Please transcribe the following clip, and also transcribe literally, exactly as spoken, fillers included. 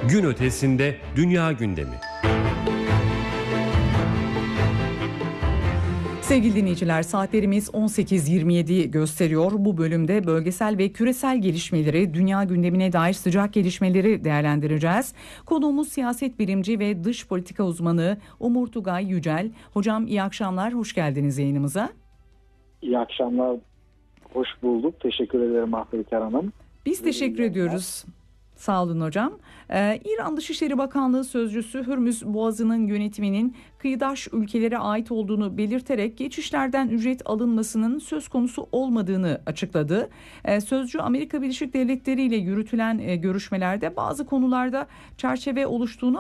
Gün ötesinde dünya gündemi. Sevgili dinleyiciler, saatlerimiz on sekiz yirmi yedi gösteriyor. Bu bölümde bölgesel ve küresel gelişmeleri, dünya gündemine dair sıcak gelişmeleri değerlendireceğiz. Konuğumuz siyaset bilimci ve dış politika uzmanı Umur Tugay Yücel. Hocam iyi akşamlar, hoş geldiniz yayınımıza. İyi akşamlar, hoş bulduk. Teşekkür ederim Ahmet Hanım. Biz teşekkür ediyoruz. Sağ olun hocam. Ee, İran Dışişleri Bakanlığı Sözcüsü Hürmüz Boğazı'nın yönetiminin kıyıdaş ülkelere ait olduğunu belirterek geçişlerden ücret alınmasının söz konusu olmadığını açıkladı. Ee, Sözcü Amerika Birleşik Devletleri ile yürütülen e, görüşmelerde bazı konularda çerçeve oluştuğunu